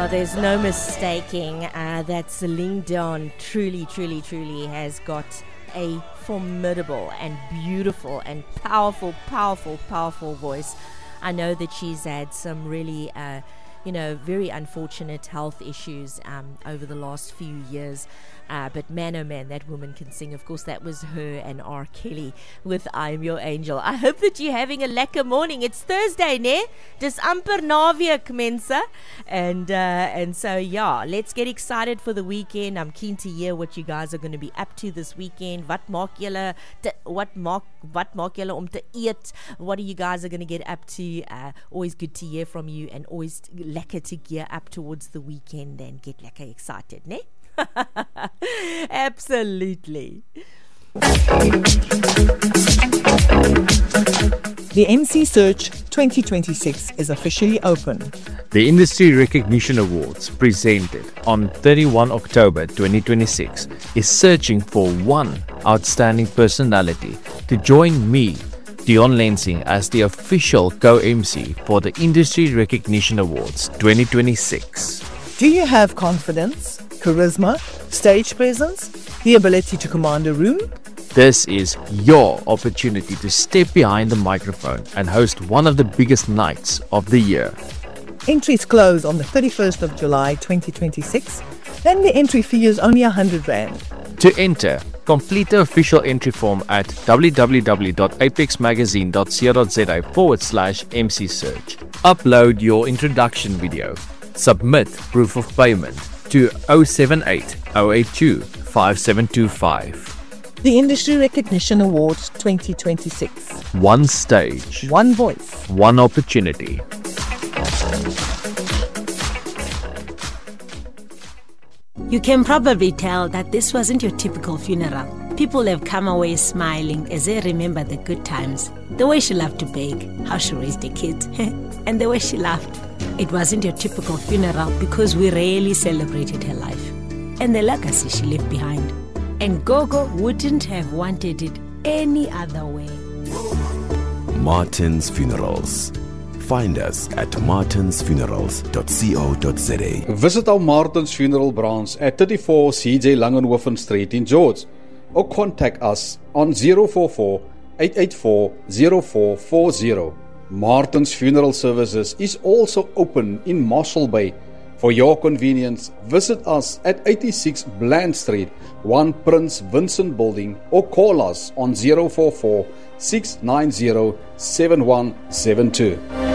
There's no mistaking that Celine Dion truly has got a formidable and beautiful and powerful voice. I know that she's had some really, very unfortunate health issues over the last few years. But man, oh man, that woman can sing. Of course, that was her and R. Kelly with I'm Your Angel. I hope that you're having a lekker morning. It's Thursday, ne? Dis amper naweek, mense. And so, yeah, let's get excited for the weekend. I'm keen to hear what you guys are going to be up to this weekend. Wat maak julle om te eet? What are you guys are going to get up to? Always good to hear from you, and always lekker to gear up towards the weekend and get lekker excited, ne? Absolutely. The MC Search 2026 is officially open. The Industry Recognition Awards, presented on 31 October 2026, is searching for one outstanding personality to join me, Dion Lensing, as the official co-MC for the Industry Recognition Awards 2026. Do you have confidence, charisma, stage presence, the ability to command a room? This is your opportunity to step behind the microphone and host one of the biggest nights of the year. Entries close on the 31st of July 2026, and the entry fee is only 100 Rand. To enter, complete the official entry form at www.apexmagazine.co.za/MC Search. Upload your introduction video. Submit proof of payment to 078 082 5725. The Industry Recognition Awards 2026. One stage, One voice. one opportunity. You can probably tell that this wasn't your typical funeral. People have come away smiling as they remember the good times. The way she loved to bake, how she raised her kids, and the way she laughed. It wasn't your typical funeral because we rarely celebrated her life and the legacy she left behind. And Gogo wouldn't have wanted it any other way. Martin's Funerals. Find us at martinsfunerals.co.za. Visit our Martin's Funeral branch at 34 CJ Langenhoven Street in George, or contact us on 044 884 0440. Martin's Funeral Services is also open in Marshall Bay. For your convenience, visit us at 86 Bland Street, 1 Prince Vincent Building, or call us on 044 690 7172.